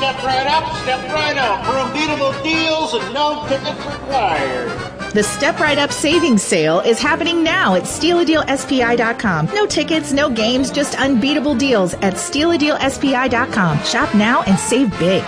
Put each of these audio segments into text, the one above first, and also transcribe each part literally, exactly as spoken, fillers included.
Step right up, step right up for unbeatable deals and no tickets required. The Step Right Up Savings Sale is happening now at steal a deal S P I dot com. No tickets, no games, just unbeatable deals at steal a deal S P I dot com. Shop now and save big.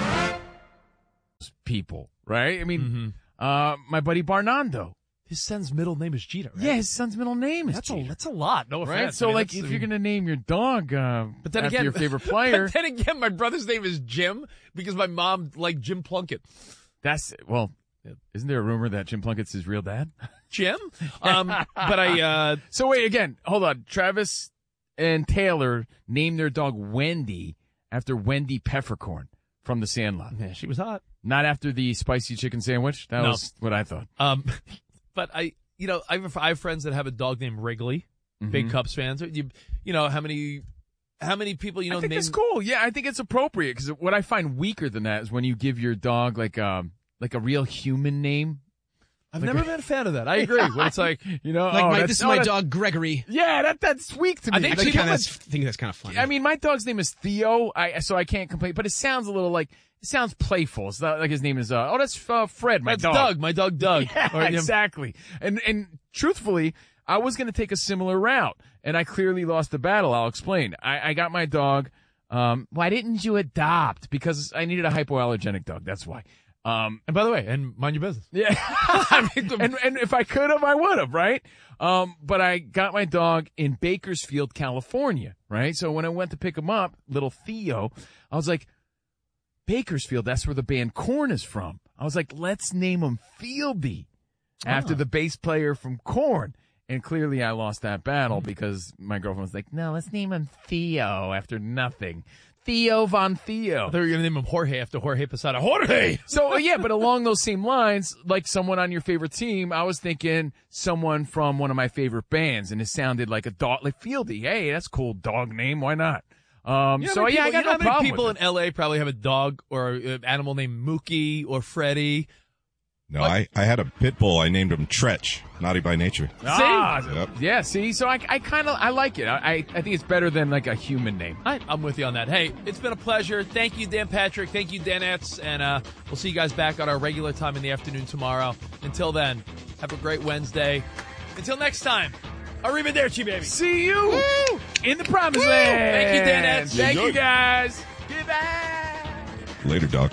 People, right? I mean, mm-hmm. uh, my buddy Barnando. His son's middle name is Jeter, right? Yeah, his son's middle name is that's Jeter. A, that's a lot, no offense. Right? So, I mean, like, if I mean, you're going to name your dog uh, but then after again, your favorite player. But then again, my brother's name is Jim because my mom liked Jim Plunkett. That's, well, isn't there a rumor that Jim Plunkett's his real dad? Jim? Um, but I, uh. So, wait, again, hold on. Travis and Taylor named their dog Wendy after Wendy Peppercorn from The Sandlot. Yeah, she was hot. Not after the spicy chicken sandwich. That no. was what I thought. Um, but I, you know, I have, I have friends that have a dog named Wrigley, mm-hmm. big Cubs fans. You, you know, how many, how many people, you know, I think name... it's cool. Yeah, I think it's appropriate because what I find weaker than that is when you give your dog like, um, like a real human name. I've like never a, been a fan of that. I agree. When it's like, you know, like oh, my, this is oh, my dog Gregory. Yeah, that that's weak to me. I think, like, kinda, that's, think that's kind of funny. I mean, my dog's name is Theo, I so I can't complain. But it sounds a little like it sounds playful. It's not like his name is. Uh, oh, that's uh, Fred, my that's dog. Doug, my dog Doug. Yeah, or, exactly. And and truthfully, I was going to take a similar route, and I clearly lost the battle. I'll explain. I, I got my dog. Um, why didn't you adopt? Because I needed a hypoallergenic dog. That's why. Um, and by the way, and mind your business. Yeah. I mean, and, and if I could have, I would have, right? Um, but I got my dog in Bakersfield, California, right? So when I went to pick him up, little Theo, I was like, Bakersfield, that's where the band Korn is from. I was like, let's name him Fieldy after oh. the bass player from Korn. And clearly I lost that battle because my girlfriend was like, no, let's name him Theo after nothing. Theo Von Theo. I thought you were going to name him Jorge after Jorge Posada. Jorge! So, yeah, but along those same lines, like someone on your favorite team, I was thinking someone from one of my favorite bands, and it sounded like a dog, like Fieldy. Hey, that's a cool dog name. Why not? Um, you know so, yeah, people, I got you know no how many problem people with in L A probably have a dog or an animal named Mookie or Freddy. No, I, I had a pit bull. I named him Tretch, naughty by nature. Ah, see? Yep. Yeah, see? So I, I kind of, I like it. I, I think it's better than like a human name. I, I'm with you on that. Hey, it's been a pleasure. Thank you, Dan Patrick. Thank you, Danettes. And uh, we'll see you guys back on our regular time in the afternoon tomorrow. Until then, have a great Wednesday. Until next time, arrivederci, baby. See you Woo! in the promised Woo! land. Thank you, Danettes. Thank Enjoy. you, guys. Goodbye. Later, dog.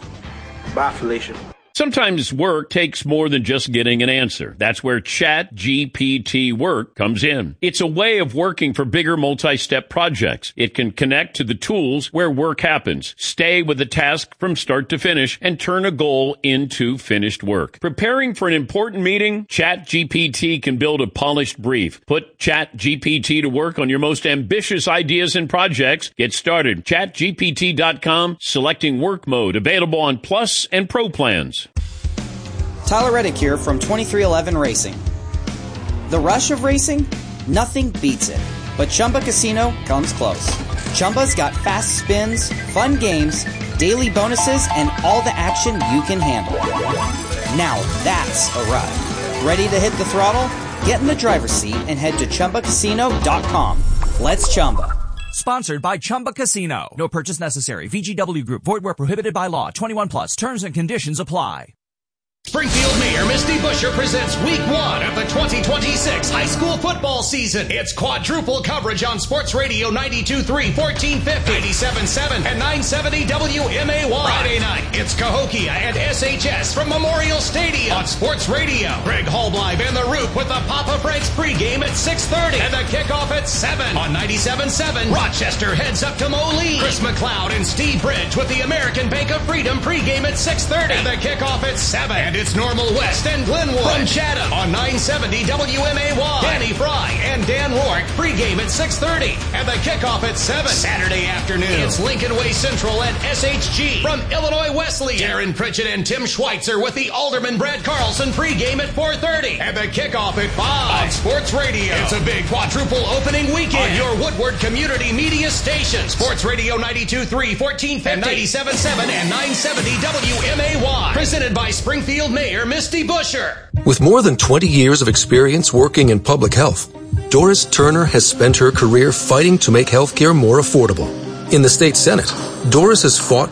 Bye, Felicia. Sometimes work takes more than just getting an answer. That's where Chat G P T Work comes in. It's a way of working for bigger multi-step projects. It can connect to the tools where work happens, stay with the task from start to finish, and turn a goal into finished work. Preparing for an important meeting? Chat G P T can build a polished brief. Put Chat G P T to work on your most ambitious ideas and projects. Get started. chat G P T dot com, selecting work mode, available on Plus and Pro plans. Tyler Reddick here from twenty-three eleven Racing. The rush of racing? Nothing beats it. But Chumba Casino comes close. Chumba's got fast spins, fun games, daily bonuses, and all the action you can handle. Now that's a ride. Ready to hit the throttle? Get in the driver's seat and head to Chumba Casino dot com. Let's Chumba. Sponsored by Chumba Casino. No purchase necessary. V G W Group. Void where prohibited by law. twenty-one plus. Terms and conditions apply. Springfield Mayor Misty Buscher presents Week one of the twenty twenty-six high school football season. It's quadruple coverage on Sports Radio ninety-two point three, fourteen fifty, ninety-seven point seven, and nine seventy W M A Y. Friday night, it's Cahokia and S H S from Memorial Stadium on Sports Radio. Greg Hallbleib and The Roop with the Papa Frank's pregame at six thirty and the kickoff at seven on ninety-seven point seven. Rochester heads up to Moline. Chris McLeod and Steve Bridge with the American Bank of Freedom pregame at six thirty and the kickoff at seven. And it's Normal West and Glenwood from Chatham on nine seventy W M A Y. Danny Fry and Dan Rourke pregame at six thirty and the kickoff at seven. Saturday afternoon, it's Lincoln Way Central and S H G from Illinois Wesleyan. Darren Pritchett and Tim Schweitzer with the Alderman Brad Carlson pregame at four thirty and the kickoff at five on Sports Radio. It's a big quadruple opening weekend on your Woodward Community Media station. Sports Radio ninety-two point three, fourteen fifty, ninety-seven point seven, and nine seventy W M A Y. Presented by Springfield Mayor Misty Buscher. With more than twenty years of experience working in public health, Doris Turner has spent her career fighting to make healthcare more affordable. In the state Senate, Doris has fought